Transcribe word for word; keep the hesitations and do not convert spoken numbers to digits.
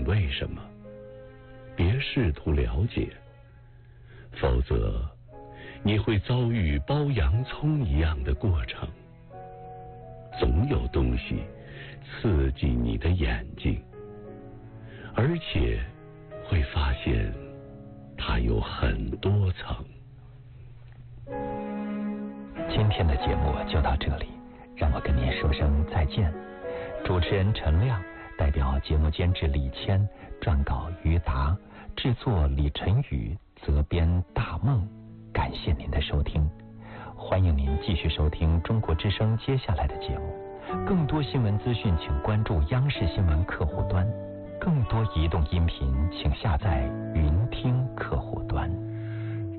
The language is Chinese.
为什么，别试图了解，否则你会遭遇剥洋葱一样的过程。总有东西刺激你的眼睛，而且会发现它有很多层。 今天的节目就到这里，让我跟您说声再见。主持人陈亮，代表节目监制李谦，撰稿于达，制作李晨宇，责编大梦。感谢您的收听，欢迎您继续收听中国之声接下来的节目。更多新闻资讯请关注央视新闻客户端，更多移动音频请下载云听客户。